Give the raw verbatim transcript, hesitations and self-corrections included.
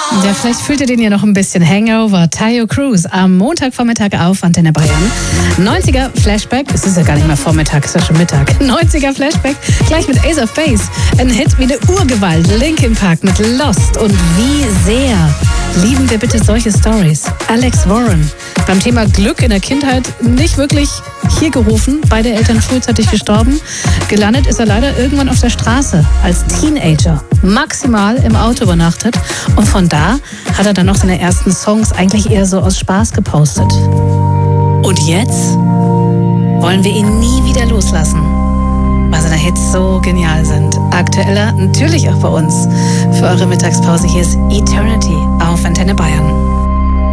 Ja, vielleicht fühlt ihr den ja noch ein bisschen Hangover. Taio Cruz am Montagvormittag auf Antenne Bayern. neunziger Flashback, es ist ja gar nicht mehr Vormittag, es ist ja schon Mittag. neunziger Flashback, gleich mit Ace of Base. Ein Hit wie eine Urgewalt, Linkin Park mit Lost. Und wie sehr lieben wir bitte solche Stories. Alex Warren, beim Thema Glück in der Kindheit nicht wirklich hier gerufen, beide Eltern frühzeitig gestorben. Gelandet ist er leider irgendwann auf der Straße als Teenager, maximal im Auto übernachtet. Und von da hat er dann noch seine ersten Songs eigentlich eher so aus Spaß gepostet. Und jetzt wollen wir ihn nie wieder loslassen, weil seine Hits so genial sind. Aktueller natürlich auch bei uns. Für eure Mittagspause hier ist Eternity auf Antenne Bayern.